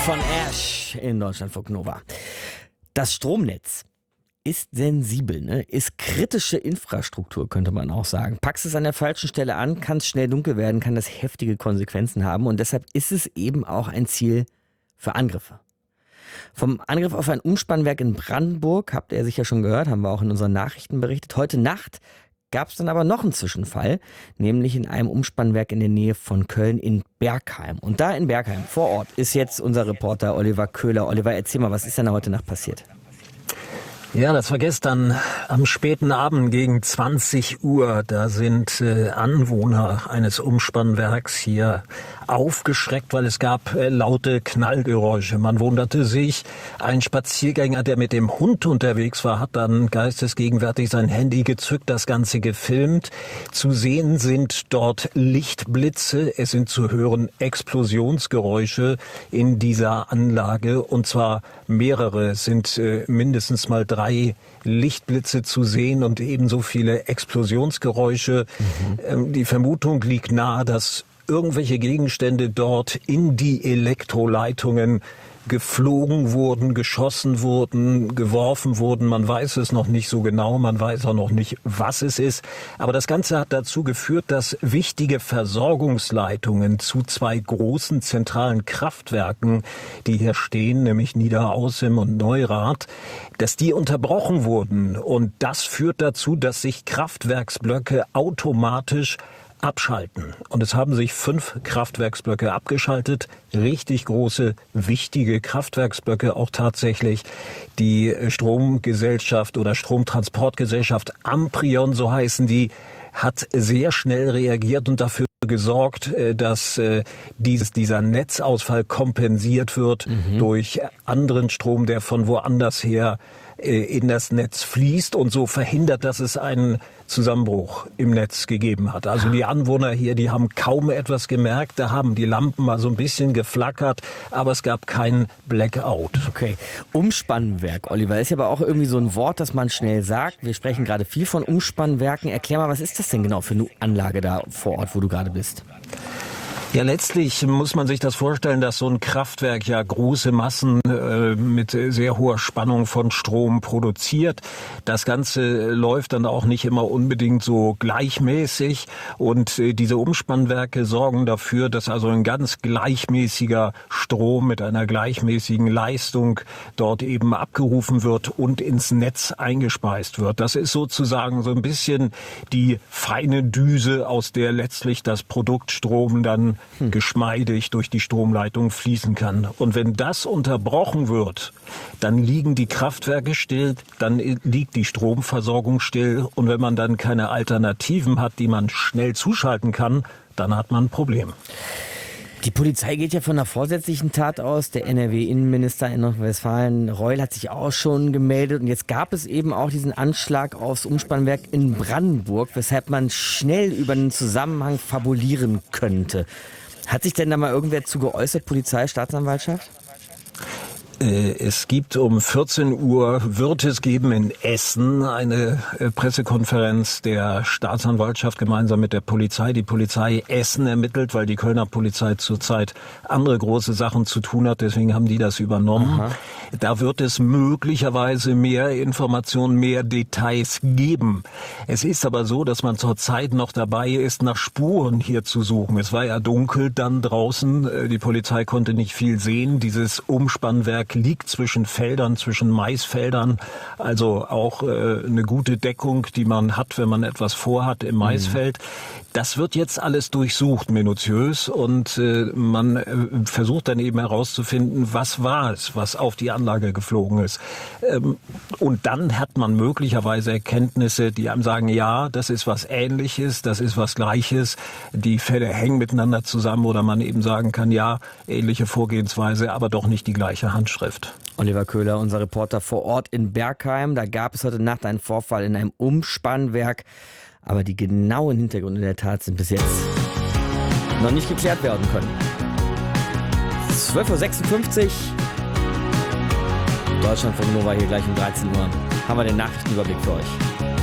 von Ash in Deutschlandfunk Nova. Das Stromnetz ist sensibel, ne? Ist kritische Infrastruktur, könnte man auch sagen. Packst es an der falschen Stelle an, kann es schnell dunkel werden, kann das heftige Konsequenzen haben. Und deshalb ist es eben auch ein Ziel für Angriffe. Vom Angriff auf ein Umspannwerk in Brandenburg, habt ihr sicher schon gehört, haben wir auch in unseren Nachrichten berichtet. Heute Nacht gab es dann aber noch einen Zwischenfall, nämlich in einem Umspannwerk in der Nähe von Köln in Bergheim. Und da in Bergheim vor Ort ist jetzt unser Reporter Oliver Köhler. Oliver, erzähl mal, was ist denn da heute Nacht passiert? Ja, das war gestern am späten Abend gegen 20 Uhr. Da sind Anwohner eines Umspannwerks hier aufgeschreckt, weil es gab laute Knallgeräusche. Man wunderte sich. Ein Spaziergänger, der mit dem Hund unterwegs war, hat dann geistesgegenwärtig sein Handy gezückt, das Ganze gefilmt. Zu sehen sind dort Lichtblitze. Es sind zu hören Explosionsgeräusche in dieser Anlage. Und zwar mehrere. Es sind mindestens mal 3 Lichtblitze zu sehen und ebenso viele Explosionsgeräusche. Die Vermutung liegt nahe, dass irgendwelche Gegenstände dort in die Elektroleitungen geflogen wurden, geschossen wurden, geworfen wurden. Man weiß es noch nicht so genau, man weiß auch noch nicht, was es ist. Aber das Ganze hat dazu geführt, dass wichtige Versorgungsleitungen zu 2 großen zentralen Kraftwerken, die hier stehen, nämlich Niederaußem und Neurath, dass die unterbrochen wurden. Und das führt dazu, dass sich Kraftwerksblöcke automatisch abschalten. Und es haben sich 5 Kraftwerksblöcke abgeschaltet. Richtig große, wichtige Kraftwerksblöcke auch tatsächlich. Die Stromgesellschaft oder Stromtransportgesellschaft Amprion, so heißen die, hat sehr schnell reagiert und dafür gesorgt, dass dieser Netzausfall kompensiert wird durch anderen Strom, der von woanders her in das Netz fließt und so verhindert, dass es einen Zusammenbruch im Netz gegeben hat. Also die Anwohner hier, die haben kaum etwas gemerkt, da haben die Lampen mal so ein bisschen geflackert, aber es gab keinen Blackout. Okay, Umspannwerk, Oliver, ist ja aber auch irgendwie so ein Wort, das man schnell sagt. Wir sprechen gerade viel von Umspannwerken. Erklär mal, was ist das denn genau für eine Anlage da vor Ort, wo du gerade bist? Ja, letztlich muss man sich das vorstellen, dass so ein Kraftwerk ja große Massen mit sehr hoher Spannung von Strom produziert. Das Ganze läuft dann auch nicht immer unbedingt so gleichmäßig und diese Umspannwerke sorgen dafür, dass also ein ganz gleichmäßiger Strom mit einer gleichmäßigen Leistung dort eben abgerufen wird und ins Netz eingespeist wird. Das ist sozusagen so ein bisschen die feine Düse, aus der letztlich das Produkt Strom dann geschmeidig durch die Stromleitung fließen kann. Und wenn das unterbrochen wird, dann liegen die Kraftwerke still, dann liegt die Stromversorgung still. Und wenn man dann keine Alternativen hat, die man schnell zuschalten kann, dann hat man ein Problem. Die Polizei geht ja von einer vorsätzlichen Tat aus. Der NRW-Innenminister in Nordrhein-Westfalen, Reul, hat sich auch schon gemeldet. Und jetzt gab es eben auch diesen Anschlag aufs Umspannwerk in Brandenburg, weshalb man schnell über einen Zusammenhang fabulieren könnte. Hat sich denn da mal irgendwer zu geäußert, Polizei, Staatsanwaltschaft? Es gibt um 14 Uhr, wird es geben in Essen eine Pressekonferenz der Staatsanwaltschaft gemeinsam mit der Polizei. Die Polizei Essen ermittelt, weil die Kölner Polizei zurzeit andere große Sachen zu tun hat. Deswegen haben die das übernommen. Aha. Da wird es möglicherweise mehr Informationen, mehr Details geben. Es ist aber so, dass man zurzeit noch dabei ist, nach Spuren hier zu suchen. Es war ja dunkel dann draußen. Die Polizei konnte nicht viel sehen. Dieses Umspannwerk liegt zwischen Feldern, zwischen Maisfeldern, also auch eine gute Deckung, die man hat, wenn man etwas vorhat im Maisfeld. Das wird jetzt alles durchsucht, minutiös, und man versucht dann eben herauszufinden, was war es, was auf die Anlage geflogen ist. Und dann hat man möglicherweise Erkenntnisse, die einem sagen, ja, das ist was Ähnliches, das ist was Gleiches, die Fälle hängen miteinander zusammen, oder man eben sagen kann, ja, ähnliche Vorgehensweise, aber doch nicht die gleiche Handschrift. Oliver Köhler, unser Reporter vor Ort in Bergheim. Da gab es heute Nacht einen Vorfall in einem Umspannwerk. Aber die genauen Hintergründe der Tat sind bis jetzt noch nicht geklärt werden können. 12.56 Uhr. Deutschlandfunk Nova hier gleich um 13 Uhr. Haben wir den Nachrichtenüberblick für euch.